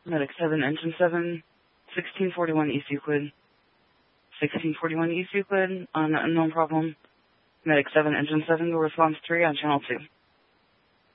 Medic 7, Engine 7, 1641 East Euclid. 1641 East Euclid on unknown problem. Medic 7, Engine 7, response 3 on Channel 2.